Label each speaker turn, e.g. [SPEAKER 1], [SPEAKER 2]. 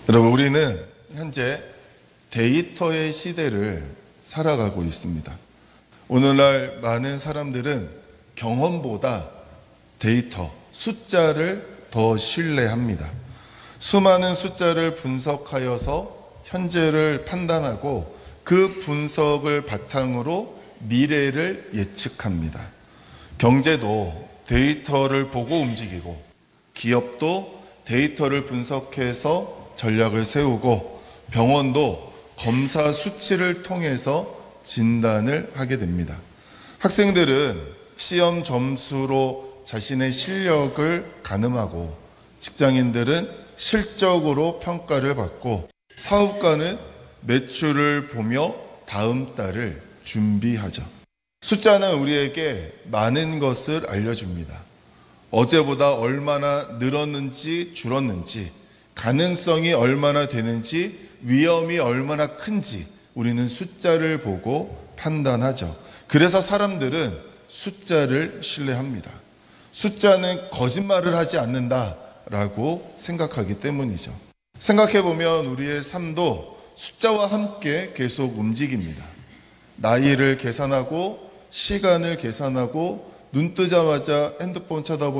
[SPEAKER 1] 여러분, 우리는 현재 데이터의 시대를 살아가고 있습니다. 오늘날 많은 사람들은 경험보다 데이터, 숫자를 더 신뢰합니다. 수많은 숫자를 분석하여서 현재를 판단하고 그 분석을 바탕으로 미래를 예측합니다. 경제도 데이터를 보고 움직이고, 기업도 데이터를 분석해서 전략을 세우고, 병원도 검사 수치를 통해서 진단을 하게 됩니다. 학생들은 시험 점수로 자신의 실력을 가늠하고, 직장인들은 실적으로 평가를 받고, 사업가는 매출을 보며 다음 달을 준비하죠. 숫자는 우리에게 많은 것을 알려줍니다. 어제보다 얼마나 늘었는지 줄었는지, 가능성이 얼마나 되는지, 위험이 얼마나 큰지 우리는 숫자를 보고 판단하죠. 그래서 사람들은 숫자를 신뢰합니다. 숫자는 거짓말을 하지 않는다라고 생각하기 때문이죠. 생각해보면 우리의 삶도 숫자와 함께 계속 움직입니다. 나이를 계산하고, 시간을 계산하고, 눈 뜨자마자 핸드폰 쳐다보는